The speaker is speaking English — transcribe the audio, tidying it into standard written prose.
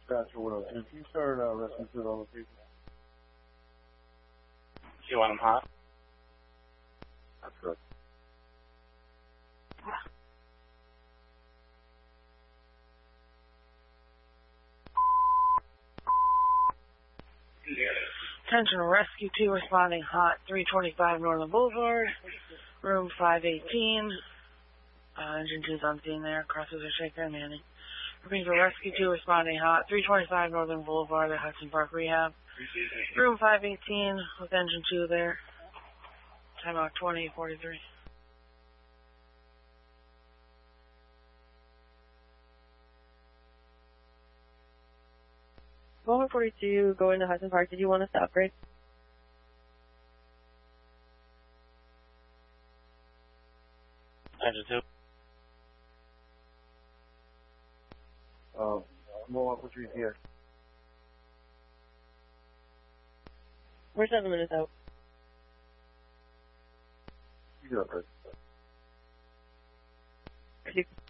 dispatcher, what else? Can you start rescue to the location? You want them hot? That's good. Attention, Rescue 2 responding hot, 325 Northern Boulevard, room 518. Engine 2's on scene there, crosses are shaker and Manning. Repeating for Rescue 2 responding hot, 325 Northern Boulevard at Hudson Park Rehab, room 518 with engine 2 there. Timeout 20:43. Moment 42, going to Hudson Park. Did you want us to upgrade? Engine 2. Mohawk, what's your ETA? We're 7 minutes out. You do it, Chris.